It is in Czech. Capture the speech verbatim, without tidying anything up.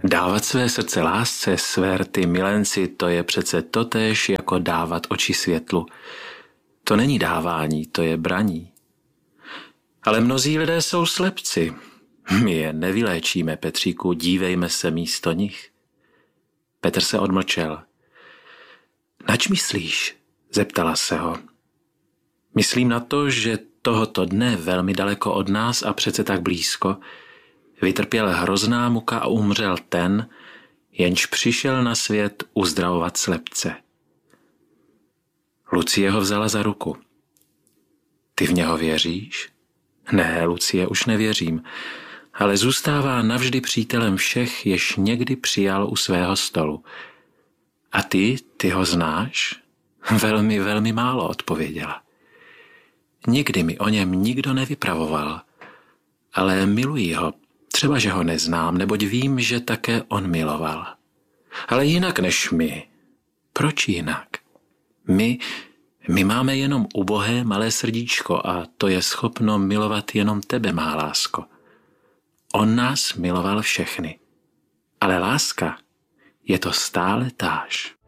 Dávat své srdce lásce, své rty milenci, to je přece totéž jako dávat oči světlu. To není dávání, to je braní. Ale mnozí lidé jsou slepci. My je nevyléčíme, Petříku, dívejme se místo nich. Petr se odmlčel. Nač myslíš? Zeptala se ho. Myslím na to, že tohoto dne velmi daleko od nás a přece tak blízko vytrpěl hrozná muka a umřel ten, jenž přišel na svět uzdravovat slepce. Lucie ho vzala za ruku. Ty v něho věříš? Ne, Lucie, už nevěřím, ale zůstává navždy přítelem všech, jež někdy přijal u svého stolu. A ty, ty ho znáš? Velmi, velmi málo, odpověděla. Nikdy mi o něm nikdo nevypravoval, ale miluji ho, třeba, že ho neznám, neboť vím, že také on miloval. Ale jinak než my. Proč jinak? My, my máme jenom ubohé malé srdíčko a to je schopno milovat jenom tebe, má lásko. On nás miloval všechny. Ale láska je to stále táž.